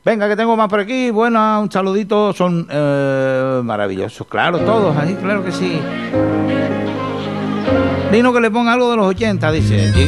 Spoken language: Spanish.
Venga, que tengo más por aquí. Bueno, un saludito. Son maravillosos, claro, todos ahí, claro que sí. Dino que le ponga algo de los 80, dice.